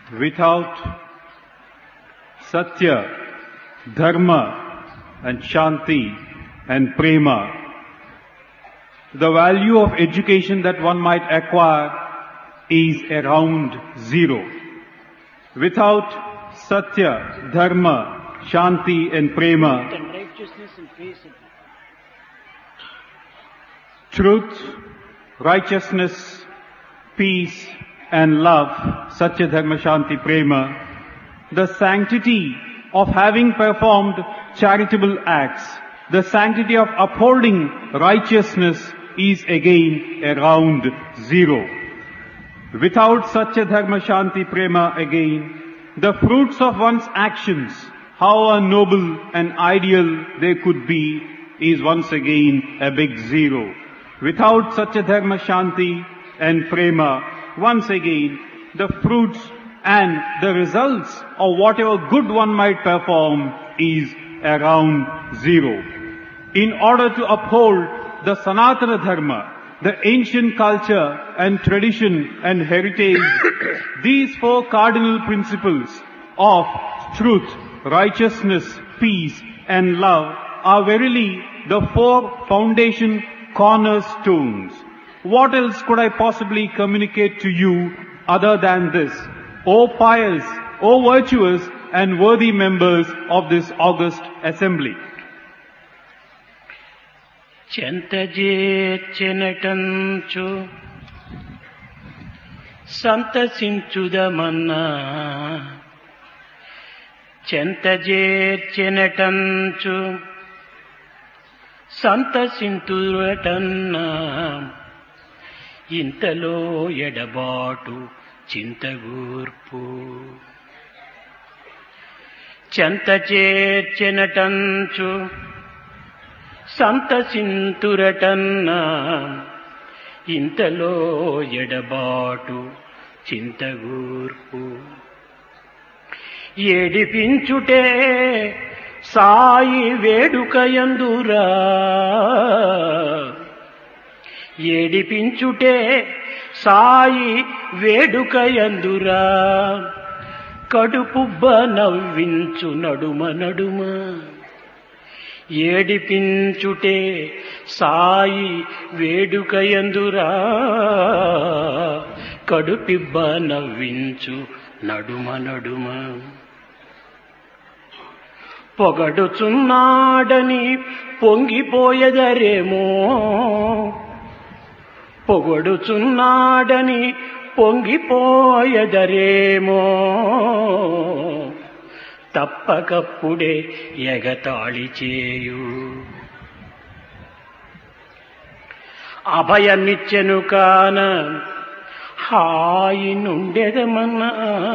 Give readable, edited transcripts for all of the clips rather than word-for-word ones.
Without Satya, Dharma and Shanti and Prema, the value of education that one might acquire is around zero. Without Satya, Dharma, Shanti and Prema, truth, righteousness, peace and love, Satya, Dharma, Shanti, Prema, the sanctity of having performed charitable acts, the sanctity of upholding righteousness is again around zero. Without Satya, Dharma, Shanti, Prema again, the fruits of one's actions, how noble and ideal they could be, is once again a big zero. Without Satya, Dharma, Shanti and Prema, once again, the fruits and the results of whatever good one might perform is around zero. In order to uphold the Sanatana Dharma, the ancient culture and tradition and heritage, these four cardinal principles of truth, righteousness, peace and love are verily the four foundation cornerstones. What else could I possibly communicate to you other than this? O pious, O virtuous and worthy members of this august assembly. చెంతజేర్చెనటంచు సంతసించుదమన్నా చెంతజేర్చెనటంచు సంతసింతురటన్నా ఇంతలో ఎడబాటు చింతగూర్పు చెంతచేర్చెనటంచు సంతసింతురటన్నా ఇంతలో ఎడబాటు చింతగూర్పు ఏడిపించుటే సాయి వేడుకయందురా ఏడిపించుటే సాయి వేడుకయందురా కడుపుబ్బ నవ్వించు నడుమ నడుమ ఏడిపించుటే సాయి వేడుకయందురా కడుపిబ్బ నవ్వించు నడుమ నడుమ పొగడుచున్నాడని పొంగిపోయెదరేమో పొగడుచున్నాడని పొంగిపోయెదరేమో తప్పకప్పుడే ఎగతాళి చేయు అభయమిచ్చెను కాన హాయి నుండెదమన్నా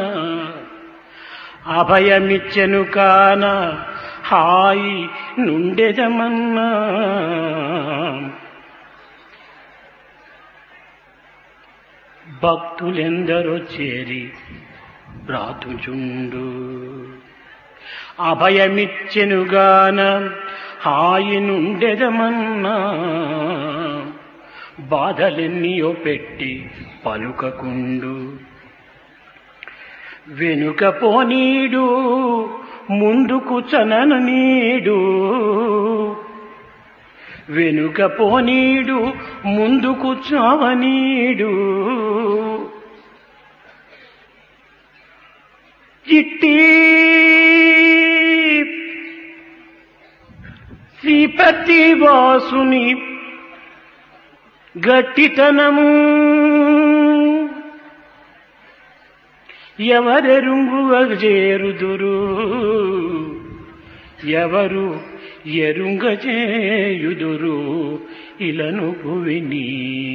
అభయమిచ్చెను కాన హాయి నుండెదమన్నా భక్తులెందరో చేరి ప్రార్థుచుండు అభయమిచ్చెనుగాన హాయి నుండెదమన్నా బాధలెన్నియో పెట్టి పలుకకుండు వెనుక పోనీడు ముందుకు చనను నీడు వెనుక పోనీడు ముందుకు చావనీడు చిట్టి శ్రీపతి వాసుని గట్టితనము ఎవరెరుంగుగజేరుదురు ఎవరు ఎరుంగజేయుదురు ఇలను భువిని.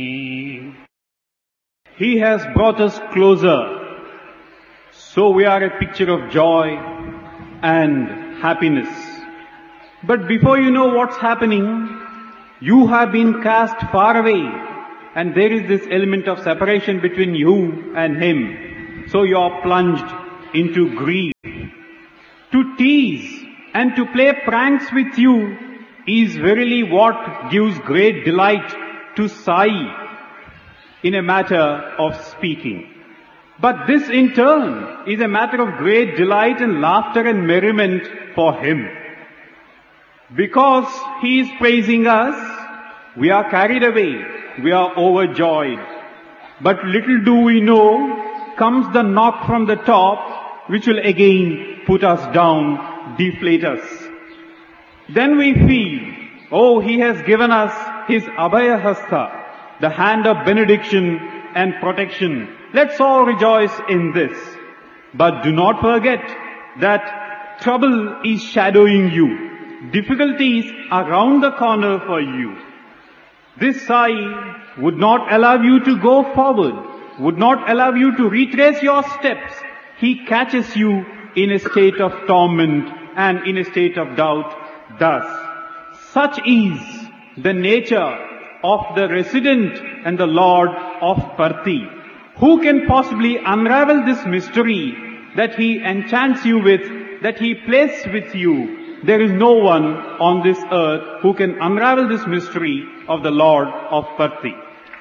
He has brought us closer, so we are a picture of joy and happiness. But before you know what's happening, you have been cast far away, and there is this element of separation between you and him. So you are plunged into grief. To tease and to play pranks with you is verily what gives great delight to Sai in a matter of speaking. But this in turn is a matter of great delight and laughter and merriment for him. Because he is praising us, we are carried away, we are overjoyed. But little do we know, comes the knock from the top, which will again put us down, deflate us. Then we feel, oh, he has given us his Abhaya Hasta, the hand of benediction and protection. Let's all rejoice in this. But do not forget that trouble is shadowing you. Difficulties are round the corner for you. This Sai would not allow you to go forward, would not allow you to retrace your steps. He catches you in a state of torment and in a state of doubt. Thus, such is the nature of the resident and the Lord of Parthi. Who can possibly unravel this mystery that he enchants you with, that he plays with you? There is no one on this earth who can unravel this mystery of the Lord of Parthi.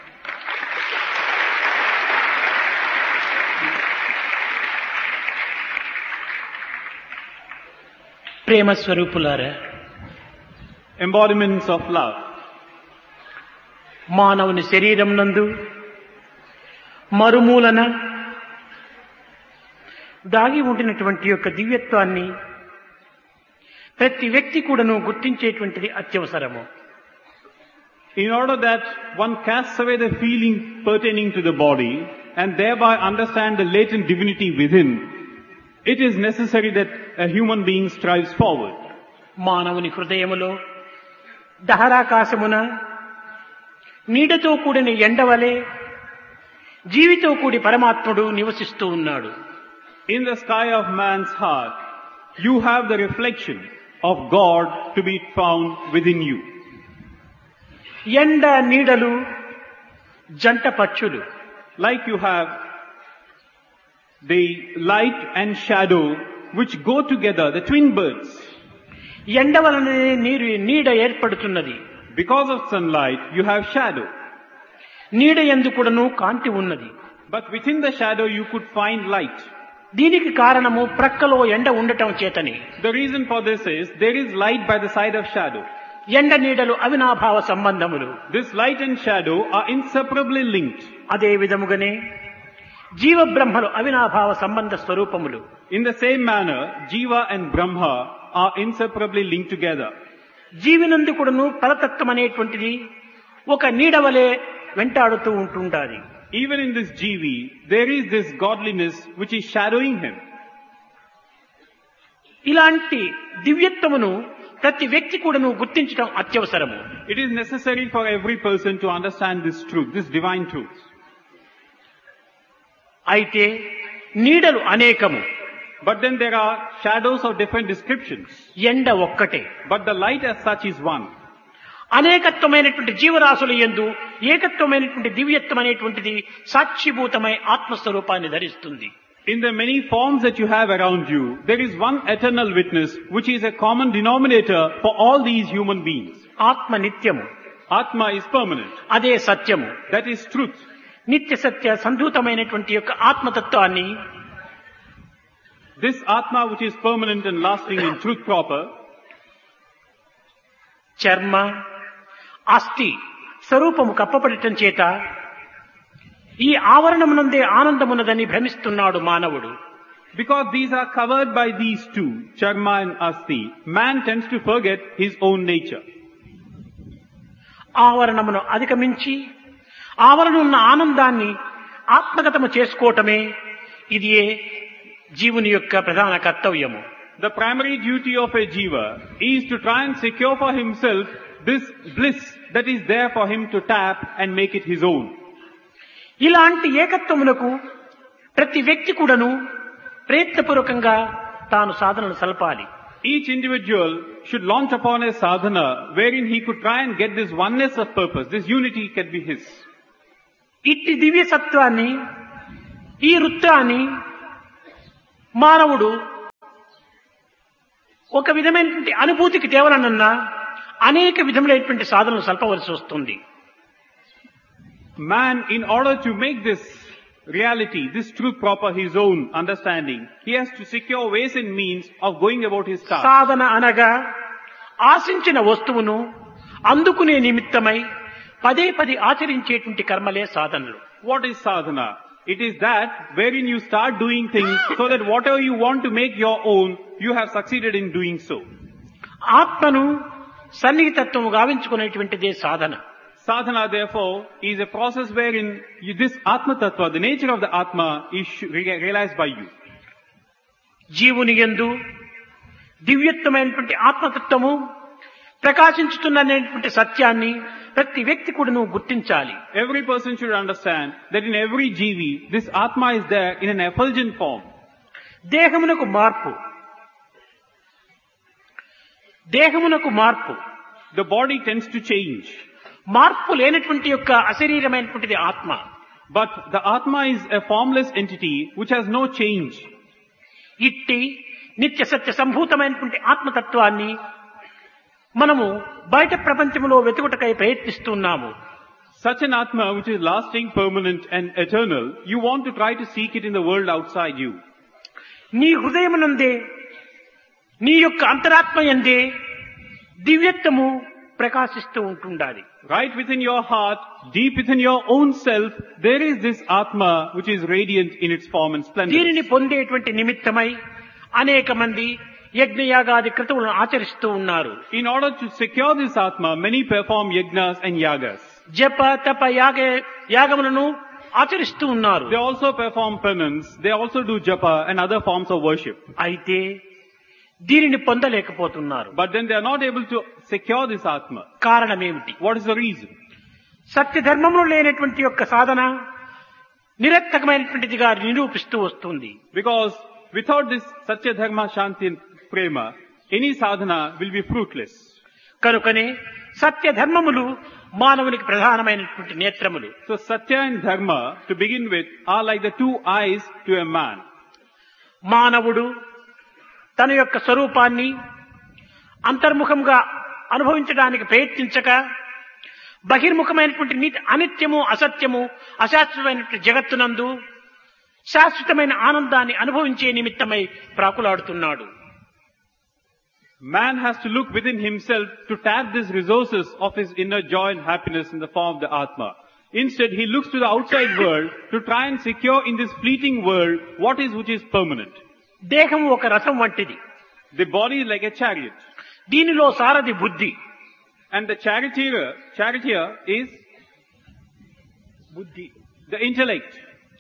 ప్రేమ స్వరూపులారా, Embodiments of love. మానవుని శరీరం నందు మరుమూలన దాగి ఉండినటువంటి యొక్క దివ్యత్వాన్ని ప్రతి వ్యక్తి కూడాను గుర్తించేటువంటిది అత్యవసరము. In order that one casts away the feeling pertaining to the body and thereby understand the latent divinity within, it is necessary that a human being strives forward. మానవుని హృదయములో దహరాకాశమున నీడతో కూడిన ఎండవలే జీవితో కూడి పరమాత్ముడు నివసిస్తూ ఉన్నాడు. In the sky of man's heart, you have the reflection of God to be found within you. ఎండ నీడలు జంట పక్షులు. Like you have the light and shadow which go together, the twin birds. ఎండ వలనే నీడ ఏర్పడుతున్నది. Because of sunlight, you have shadow. నీడ యందు కూడాను కాంతి ఉన్నది. But within the shadow, you could find light. దీనికి కారణము ప్రక్కలో ఎండ ఉండటం చేతని. The reason for this is there is light by the side of shadow. ఎండ నీడలు అవినాభావ సంబంధములు. This light and shadow are inseparably linked. అదే విధముగానే జీవ బ్రహ్మలు అవినాభావ సంబంధ స్వరూపములు. In the same manner, Jiva and Brahma are inseparably linked together. జీవినందు కూడాను పరతత్వం అనేటువంటిది ఒక నీడవలే వెంటాడుతూ ఉంటుండాలి. Even in this Jivi, there is this godliness which is shadowing him. ఇలాంటి దివ్యత్వమును ప్రతి వ్యక్తి కూడాను గుర్తించడం అత్యవసరము. It is necessary for every person to understand this truth, this divine truth. అయితే నీడలు అనేకము. But then there are shadows of different descriptions. ఎండ ఒక్కటే. But the light as such is one. అనేకత్వమైనటువంటి జీవరాశుల యందు ఏకత్వమైనటువంటి దివ్యత్వం అనేటువంటిది సాక్షిభూతమై ఆత్మస్వరూపాన్ని ధరిస్తుంది. In the many forms that you have around you, there is one eternal witness which is a common denominator for all these human beings. ఆత్మ నిత్యము. Atma is permanent. అదే సత్యము. That is truth. నిత్య సత్య సంధూతమైనటువంటి యొక్క ఆత్మతత్వాన్ని This Atma which is permanent and lasting in truth proper, చర్మ అస్థి స్వరూపము కప్పబడటం చేత ఈ ఆవరణమునందే ఆనందమున్నదని భ్రమిస్తున్నాడు మానవుడు. because these are covered by these two, Charma and Asti, man tends to forget his own nature. ఆవరణమును అధిగమించి ఆవరణం ఉన్న ఆనందాన్ని ఆత్మగతము చేసుకోవటమే ఇది జీవుని యొక్క ప్రధాన కర్తవ్యము. The primary duty of a jiva is to try and secure for himself this bliss that is there for him to tap and make it his own. ఇలాంటి ఏకత్వమునకు ప్రతి వ్యక్తి కూడాను ప్రయత్నపూర్వకంగా తాను సాధనను సల్పాలి. Each individual should launch upon a sadhana wherein he could try and get this oneness of purpose, this unity can be his. ఇట్టి దివ్య సత్వాన్ని ఈ వృత్తాన్ని మానవుడు ఒక విధమైనటువంటి అనుభూతికి తేవాలన్నా అనేక విధములైనటువంటి సాధనలు సల్పవలసి వస్తుంది. Man, in order to make this reality, this truth proper his own understanding, he has to secure ways and means of going about his task. సాధన అనగా ఆశించిన వస్తువును అందుకునే నిమిత్తమై పదే పదే ఆచరించేటువంటి కర్మలే సాధనలు. What is sadhana? It is that wherein you start doing things so that whatever you want to make your own, you have succeeded in doing so. ఆత్మను సన్నిహితత్వం గావించుకునేటువంటిదే సాధన. Sadhana, therefore, is a process wherein this Atma Tattva, the nature of the Atma, is realized by you. జీవుని యందు దివ్యత్వమైనటువంటి ఆత్మతత్వము ప్రకాశించుతున్నటువంటి సత్యాన్ని ప్రతి వ్యక్తి కూడా గుర్తించాలి. Every person should understand that in every jivi, this Atma is there in an effulgent form. దేహమునకు మార్పు The body tends to change. మార్పు లేనటువంటి యొక్క అశరీరమైనటువంటిది ఆత్మ. But the Atma is a formless entity which has no change. ఇట్టి నిత్య సత్య సంభూతమైనటువంటి ఆత్మతత్వాన్ని మనము బయట ప్రపంచంలో వెతుకుటకై ప్రయత్నిస్తున్నాము. Such an Atma which is lasting, permanent and eternal, you want to try to seek it in the world outside you. నీ హృదయమునందే నీ యొక్క అంతరాత్మ యందే దివ్యత్వము ప్రకాశిస్తూ ఉంటుండాలి. Right within your heart, deep within your own self, there is this Atma which is radiant in its form and splendor. దీనిని పొందేటువంటి నిమిత్తమై అనేక మంది యజ్ఞయాగాది క్రతువులను ఆచరిస్తూ ఉన్నారు. In order to secure this Atma, many perform yajnas and yagas. జప తప యాగములను ఆచరిస్తూ ఉన్నారు. They also perform penance, they also do japa and other forms of worship. అయితే దీనిని పొందలేకపోతున్నారు. But then they are not able to secure this Atma. కారణమేమిటి? What is the reason? సత్య ధర్మములు లేనటువంటి యొక్క సాధన నిరర్థకమైనటువంటిదిగా నిరూపిస్తూ వస్తుంది. Because without this Satya Dharma Shanti and Prema, any sadhana will be fruitless. కనుకనే సత్య ధర్మములు మానవునికి ప్రధానమైనటువంటి నేత్రములు. So Satya and Dharma, to begin with, are like the two eyes to a man. మానవుడు తన యొక్క స్వరూపాన్ని అంతర్ముఖంగా అనుభవించడానికి ప్రయత్నించక బహిర్ముఖమైనటువంటి అనిత్యము, అసత్యము, అశాశ్వతమైనటువంటి జగత్తునందు శాశ్వతమైన ఆనందాన్ని అనుభవించే నిమిత్తమై ప్రాకులాడుతున్నాడు. Man has to look within himself to tap these resources of his inner joy and happiness in the form of the Atma. Instead, he looks to the outside world to try and secure in this fleeting world which is permanent. దేహం ఒక రథం వంటిది. The body is like a chariot. దీనిలో సారథి బుద్ధి. And the charioteer is బుద్ధి, the intellect.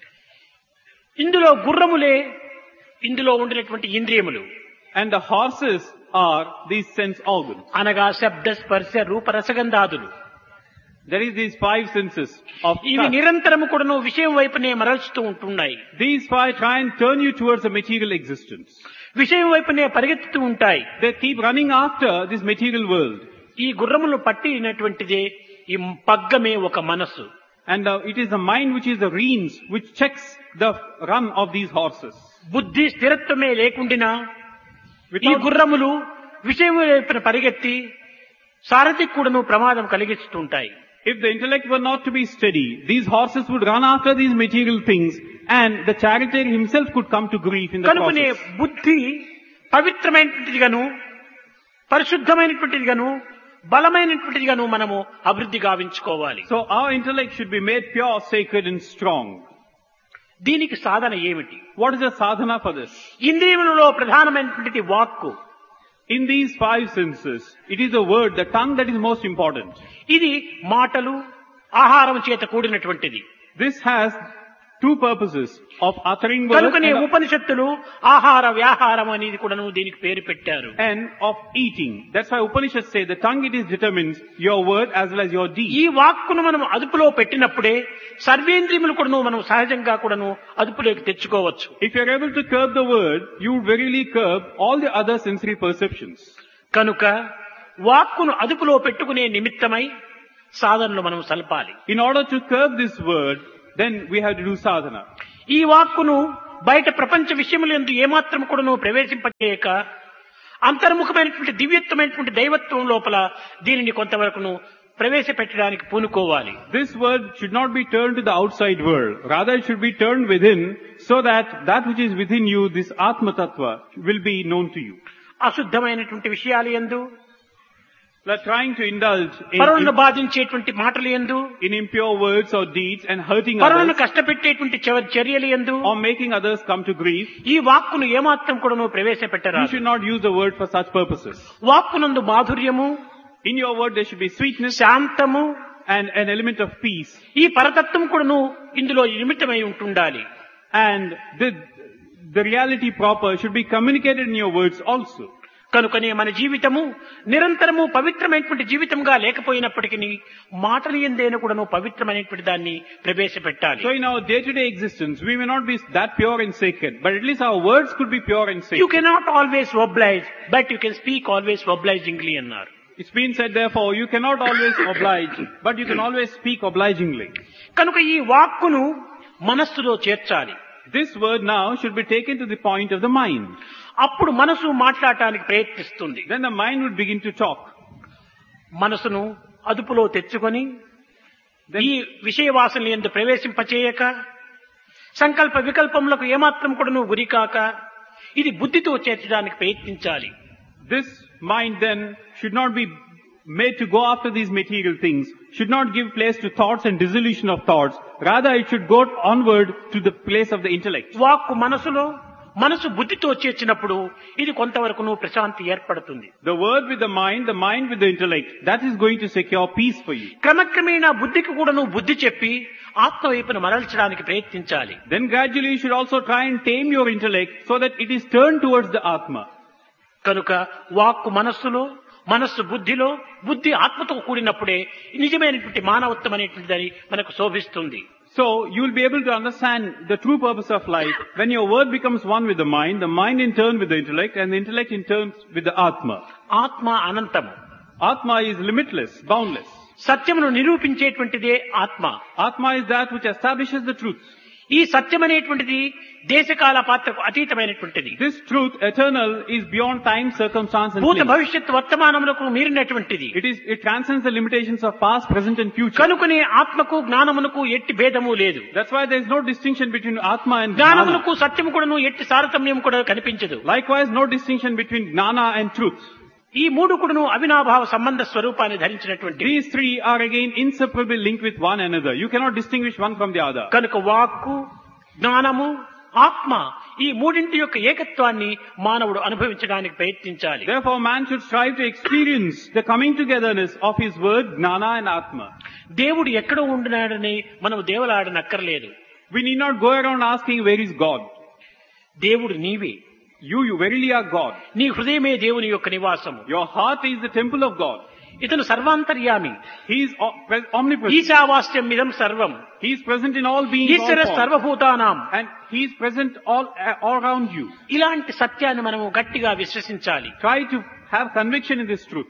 ఇందులో గుర్రములే ఇందులో ఉండినటువంటి ఇంద్రియములు. And the horses are these sense organs. అనగా శబ్ద స్పర్శ రూప రసగంధాదులు. There is these five senses of ఇవి touch. నిరంతరము కూడాను విషయం వైపునే మరల్చుతూ ఉంటున్నాయి. These five try and turn you towards a material existence. విషయం వైపునే పరిగెత్తుతూ ఉంటాయి. They keep running after this material world. ఈ గుర్రములు పట్టినటువంటిదే ఈ పగ్గమే ఒక మనస్సు. And it is the mind which is the reins which checks the run of these horses. బుద్ధి స్థిరత్వమే లేకుండినా ఈ Without, గుర్రములు విషయం వైపున పరిగెత్తి సారథికి కూడాను ప్రమాదం కలిగిస్తుంటాయి. if the intellect were not to be steady, these horses would run after these material things and the charioteer himself could come to grief in the కనుకనే process. బుద్ధి పవిత్రమైనటువంటిదిగాను పరిశుద్ధమైనటువంటిదిగాను బలమైనటువంటిదిగాను మనము అభివృద్ధి గావించుకోవాలి. So our intellect should be made pure, sacred and strong. దీనికి సాధన ఏమిటి? What is the sadhana for this? ఇంద్రియములలో ప్రధానమైనటువంటిది వాక్కు. In these five senses, it is the word, the tongue that is most important. ఇది మాటలు ఆహారం చేత కూడినటువంటిది. This has two purposes of uttering words కనుకనే ఉపనిషత్తులు ఆహార వ్యాహారం అనేది కూడాను దీనికి పేరు పెట్టారు. and of eating. That's why Upanishads say the tongue it is determines your word as well as your deed. ఈ వాక్కును మనం అదుపులో పెట్టినప్పుడే సర్వేంద్రియములు కూడాను మనం సహజంగా కూడాను అదుపులోకి తెచ్చుకోవచ్చు. If you are able to curb the word, you would verily curb all the other sensory perceptions. కనుక వాక్కును అదుపులో పెట్టుకునే నిమిత్తమై సాధనలు మనం సల్పాలి. In order to curb this word, then we have to do sadhana. ఈ వాక్కును బయట ప్రపంచ విషయములందు ఏమాత్రం కూడాను ప్రవేశింపచేయక అంతర్ముఖమైనటువంటి దివ్యత్వమైనటువంటి దైవత్వం లోపల దీనిని కొంతవరకును ప్రవేశపెట్టడానికి పూనుకోవాలి. This word should not be turned to the outside world. Rather, it should be turned within, so that that which is within you, this Atma Tattva, will be known to you. అశుద్ధమైనటువంటి విషయాలు యందు, Like trying to indulge పరులను బాధించేటువంటి మాటలు యందు, in impure words or deeds and hurting పరులను others, కష్టపెట్టేటువంటి చర్యలు యందు or making others come to grief. ఈ వాక్కును ఏమాత్రం కూడా You ప్రవేశపెట్టరాదు. should not use the word for such purposes. వాక్కునందు మాధుర్యము, In your word there should be sweetness శాంతము, and an element of peace. ఈ పరతత్వం కూడాను ఇందులో నిమిత్తమై ఉంటుండాలి. And the reality proper should be communicated in your words also. కనుకనే మన జీవితము నిరంతరము పవిత్రమైనటువంటి జీవితంగా లేకపోయినప్పటికీ మాటలు ఎందైనా కూడాను పవిత్రమైనటువంటి దాన్ని ప్రవేశపెట్టాలి. So in our day-to-day existence, we may not be that pure and sacred, but at least our words could be pure and sacred. You cannot always oblige, but you can speak always obligingly అన్నారు. It's been said therefore, you cannot always oblige, but you can always speak obligingly. కనుక ఈ వాక్కును మనస్సులో చేర్చాలి. This word now should be taken to the point of the mind. అప్పుడు మనసు మాట్లాడటానికి ప్రయత్నిస్తుంది. Then the mind would begin to talk. మనసును అదుపులో తెచ్చుకొని ఈ విషయ వాసనలు యందు ప్రవేశింపచేయక సంకల్ప వికల్పములకు ఏమాత్రం కూడా నువ్వు గురికాక ఇది బుద్ధితో చేర్చడానికి ప్రయత్నించాలి. This mind then should not be made to go after these material things, should not give place to thoughts and dissolution of thoughts. Rather, it should go onward to the place of the intellect. వాక్కు మనసులో, మనసు బుద్ధితో చేర్చినప్పుడు ఇది కొంతవరకు నువ్వు ప్రశాంతి ఏర్పడుతుంది. The word with the mind with the intellect, that is going to secure peace for you. క్రమక్రమేణా బుద్ధికి కూడా నువ్వు బుద్ధి చెప్పి ఆత్మ వైపును మరల్చడానికి ప్రయత్నించాలి. Then gradually you should also try and tame your intellect so that it is turned towards the Atma. కనుక వాక్కు మనస్సులో, మనస్సు బుద్ధిలో, బుద్ధి ఆత్మతో కూడినప్పుడే నిజమైనటువంటి మానవత్వం అనేటువంటిది మనకు శోభిస్తుంది. So you will be able to understand the true purpose of life when your word becomes one with the mind in turn with the intellect, and the intellect in turn with the Atma. ఆత్మ అనంతము. Atma is limitless, boundless. సత్యమును నిరూపించేటువంటిదే ఆత్మ. Atma is that which establishes the truth. ఈ సత్యం అనేటువంటిది దేశకాల పాత్రకు అతీతమైనటువంటిది. This truth, eternal, is beyond time, circumstance and భూత place. భవిష్యత్ వర్తమానములకు మీరినటువంటిది. It transcends the limitations of past, present and future. కనుకనే ఆత్మకు జ్ఞానమునకు ఎట్టి భేదము లేదు. That's why there is no distinction between Atma and Gnana. జ్ఞానమునకు సత్యము కూడాను ఎట్టి తారతమ్యం కూడా కనిపించదు. Likewise, no distinction between Gnana and truth. ఈ మూడు కూడాను అవినాభావ సంబంధ స్వరూపాన్ని ధరించినటువంటి. These three are again inseparably linked with one another. You cannot distinguish one from the other. కనుక వాక్కు, జ్ఞానము, ఆత్మ ఈ మూడింటి యొక్క ఏకత్వాన్ని మానవుడు అనుభవించడానికి ప్రయత్నించాలి. Therefore, man should strive to experience the coming togetherness of his word, Gnana and Atma. దేవుడు ఎక్కడ ఉంటున్నాడని మనం దేవులాడనక్కర్లేదు. We need not go around asking where is God. దేవుడు నీవే. You verily are God. నీ హృదయమే దేవుని యొక్క నివాసము. Your heart is the temple of God. ఇతను సర్వాంతర్యామి. He is omnipresent. ఈశావాస్యం ఇదం సర్వం. He is present in all beings. ఈశ్వర సర్వభూతానాం. And He is present all around you. ఇలాంటి సత్యాన్ని మనము గట్టిగా విశ్వసించాలి. Try to have conviction in this truth.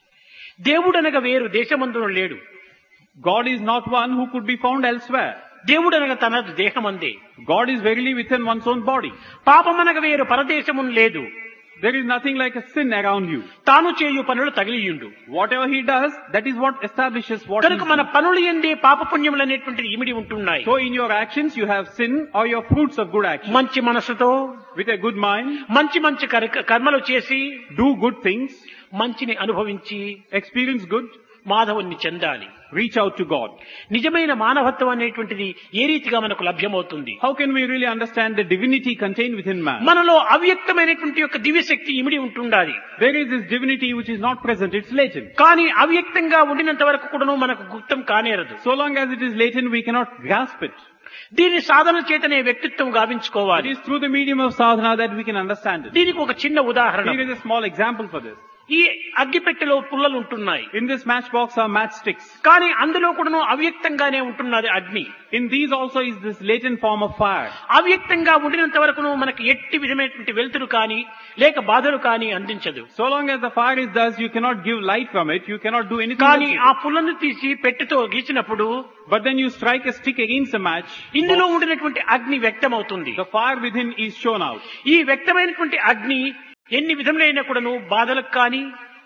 దేవుడనగా వేరు దేశమందున లేడు. God is not one who could be found elsewhere. దేవుడనగా తన దేహమందే. God is verily within one's own body. పాపమనగా వేరు పరదేశమును లేదు. There is nothing like a sin around you. తాను చేయు పనులు తగిలియుండు. Whatever he does, that is what establishes what కనుక మన పనులు ఎందే పాపపుణ్యములు అనేటువంటిది ఇమిడి ఉంటున్నాయి. So in your actions you have sin or your fruits of good action. మంచి మనసుతో, with a good mind, మంచి కర్మలు చేసి, do good things, మంచిని అనుభవించి, experience good, మాధవుని చెందాలి. reach out to God. నిజమైన మానవత్వం అనేటువంటిది ఏ రీతిగా మనకు లభ్యమవుతుంది? How can we really understand the divinity contained within man? మనలో అవ్యక్తమైనటువంటి యొక్క దివ్యశక్తి ఇమిడి ఉంటుండాలి. There is this divinity which is not present, it's latent. కానీ అవ్యక్తంగా ఉండినంత వరకు కూడాను మనకు గుప్తం కానేరదు. So long as it is latent, we cannot grasp it. దీని సాధన చేతనే వ్యక్తిత్వం గావించుకోవాలి. It is through the medium of sadhana that we can understand it. దీనికి ఒక చిన్న ఉదాహరణ. Here is a small example for this. ఈ అగ్గిపెట్టెలో పుల్లలు ఉంటున్నాయి. In this matchbox are matchsticks. కానీ అందులో కూడాను అవ్యక్తంగానే ఉంటున్నది అగ్ని. In these also is this latent form of fire. అవ్యక్తంగా ఉండినంత వరకును మనకి ఎట్టి విధమైనటువంటి వెలుతురు కానీ లేక బాధలు కానీ అందించదు. So long as the fire is thus, you cannot give light from it, you cannot do anything. కానీ ఆ పుల్లను తీసి పెట్టెతో గీచినప్పుడు, but then you strike a stick against a match, ఇందులో ఉండినటువంటి అగ్ని వ్యక్తమవుతుంది. the fire within is shown out. ఈ వ్యక్తమైనటువంటి అగ్ని ఎన్ని విధములైన కూడాను బాధలకు కానీ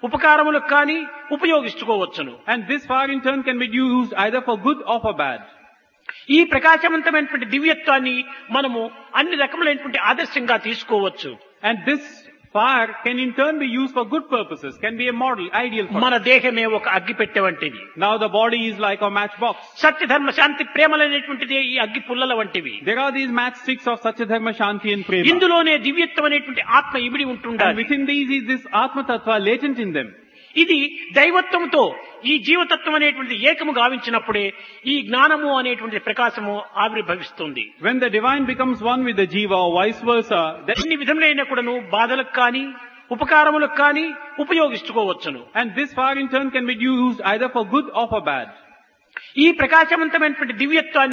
ఉపకారములకు కానీ ఉపయోగించుకోవచ్చును. And this fire in turn can be used either for good or for bad. ఈ ప్రకాశవంతమైనటువంటి దివ్యత్వాన్ని మనము అన్ని రకములైనటువంటి ఆదర్శంగా తీసుకోవచ్చు. And this fire can in turn be used for good purposes, can be a model, ideal for మన us. దేహమే ఒక అగ్గిపెట్టె వంటిది. Now the body is like a matchbox. సత్య ధర్మ శాంతి ప్రేమలనేటువంటిది ఈ అగ్గి పుల్లల వంటివి. There are these matchsticks of Satyadharma, Shanti and Prema. ఇందులోనే దివ్యత్వం అనేటువంటి ఆత్మ ఇమిడి And ఉంటుండాలి. within these is this Atma Tattva latent in them. ఇది దైవత్వంతో ఈ జీవతత్వం అనేటువంటి ఏకము గావించినప్పుడే ఈ జ్ఞానము అనేటువంటి ప్రకాశము ఆవిర్భవిస్తుంది. When the divine becomes one with the Jiva or vice versa, then అన్ని విధములైన కూడాను బాధలకు కానీ ఉపకారములకు కానీ ఉపయోగించుకోవచ్చును. and this fire in turn can be used either for good or for bad. ఈ ప్రకాశవంతమైనటువంటి దివ్యత్వాన్ని